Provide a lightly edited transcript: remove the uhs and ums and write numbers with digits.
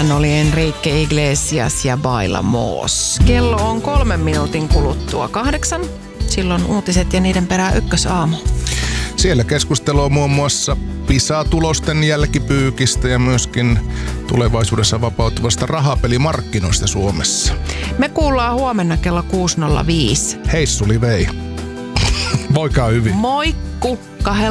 Hän oli Enrique Iglesias ja Baila Moos. Kello on 3 minuutin kuluttua 8. Silloin uutiset ja niiden perään Ykkösaamu. Siellä keskustelua muun muassa PISA-tulosten jälkipyykistä ja myöskin tulevaisuudessa vapautuvasta rahapelimarkkinoista Suomessa. Me kuullaan huomenna kello 6.05. Hei Suli vei. Voikaa hyvin. Moikku!